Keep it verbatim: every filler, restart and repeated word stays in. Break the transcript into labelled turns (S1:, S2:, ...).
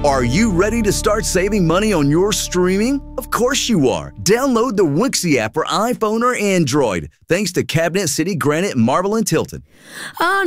S1: Are you ready to start saving money on your streaming? Of course you are. Download the Wixie app for iPhone or Android. Thanks to Cabinet City Granite Marble and Tilton.
S2: On